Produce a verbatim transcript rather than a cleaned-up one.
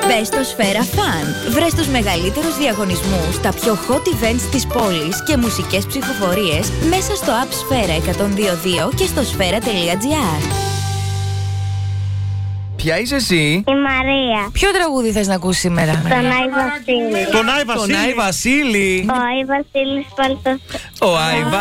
Μπες στο Σφαίρα Fun. Βρες τους μεγαλύτερους διαγωνισμούς, τα πιο hot events της πόλης και μουσικές ψηφοφορίες μέσα στο app Σφαίρα εκατόν δύο δύο και στο σφαίρα τελεία τζι άρ. Ποια είσαι εσύ? Η Μαρία. Ποιο τραγούδι θες να ακούσεις σήμερα? Τον Άι Βασίλη. Τον Άι Βασίλη. Τον Άι Βασίλη. Ο Άι Βασίλης Παλτός. Ο Άι